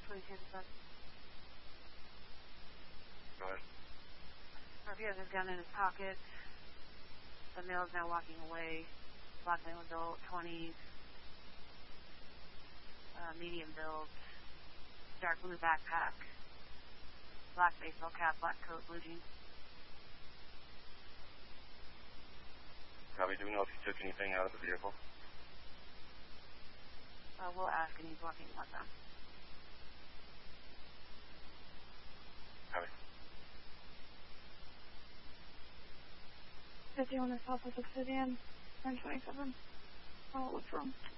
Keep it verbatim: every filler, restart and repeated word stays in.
twenty-two percent. Go ahead. Murphy has his gun in his pocket. The male is now walking away. Black male adult, twenties. Uh, medium build. Dark blue backpack. Black baseball cap, black coat, blue jeans. Copy. Do we know if he took anything out of the vehicle? Uh, we'll ask, and he's walking with them. Copy. fifty-one is South of Obsidian, nine twenty-seven. I'll look for him.